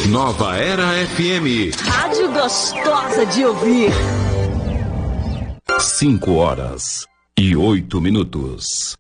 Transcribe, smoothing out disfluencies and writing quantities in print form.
Nova Era FM. Rádio gostosa de ouvir. 5 horas e 8 minutos.